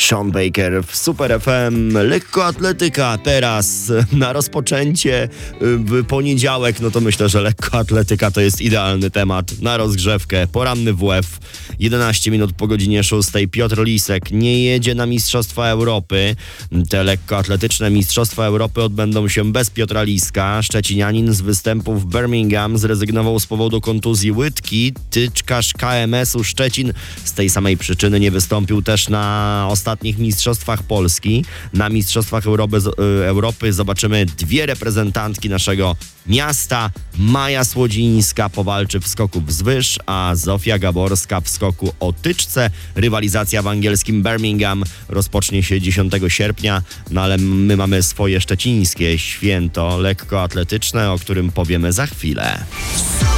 Sean Baker w Super FM. Lekkoatletyka teraz na rozpoczęcie w poniedziałek. No to myślę, że lekkoatletyka to jest idealny temat na rozgrzewkę. Poranny WF. 11 minut po godzinie 6. Piotr Lisek nie jedzie na Mistrzostwa Europy. Te lekkoatletyczne Mistrzostwa Europy odbędą się bez Piotra Liska. Szczecinianin z występu w Birmingham zrezygnował z powodu kontuzji łydki. Tyczkarz KMS-u Szczecin z tej samej przyczyny nie wystąpił też na ostatnich Mistrzostwach Polski. Na Mistrzostwach Europy zobaczymy dwie reprezentantki naszego miasta. Maja Słodzińska powalczy w skoku wzwyż, a Zofia Gaborska w skoku o tyczce. Rywalizacja w angielskim Birmingham rozpocznie się 10 sierpnia, no ale my mamy swoje szczecińskie święto lekkoatletyczne, o którym powiemy za chwilę.